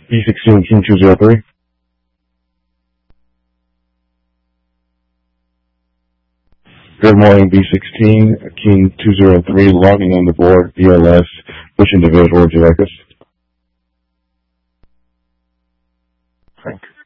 B16 King 203. Good morning, B16 King 203, logging on the board, BLS. Which individual would you like us? Frank.